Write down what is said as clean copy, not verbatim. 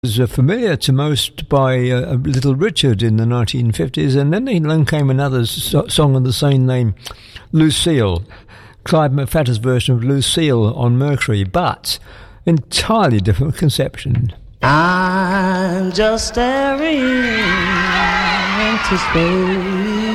was familiar to most by Little Richard in the 1950s, and then came another song of the same name, Lucille, Clyde McPhatter's version of Lucille on Mercury, but entirely different conception. I'm just staring into space.